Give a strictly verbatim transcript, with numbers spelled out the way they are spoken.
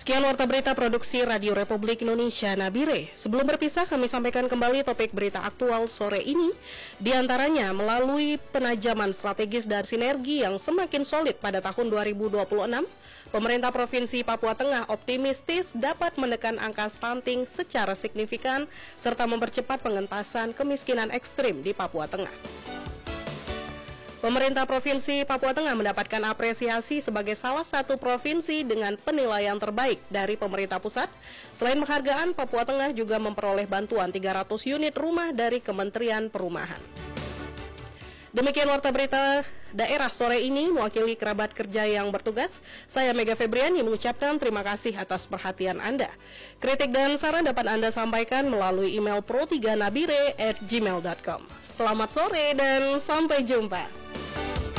Sekian warta berita produksi Radio Republik Indonesia Nabire. Sebelum berpisah, kami sampaikan kembali topik berita aktual sore ini. Di antaranya, melalui penajaman strategis dan sinergi yang semakin solid pada tahun dua ribu dua puluh enam, pemerintah Provinsi Papua Tengah optimistis dapat menekan angka stunting secara signifikan serta mempercepat pengentasan kemiskinan ekstrim di Papua Tengah. Pemerintah Provinsi Papua Tengah mendapatkan apresiasi sebagai salah satu provinsi dengan penilaian terbaik dari pemerintah pusat. Selain penghargaan, Papua Tengah juga memperoleh bantuan tiga ratus unit rumah dari Kementerian Perumahan. Demikian warta berita daerah sore ini, mewakili kerabat kerja yang bertugas. Saya Mega Febriani mengucapkan terima kasih atas perhatian Anda. Kritik dan saran dapat Anda sampaikan melalui email pro tiga nabire at gmail dot com. Selamat sore dan sampai jumpa.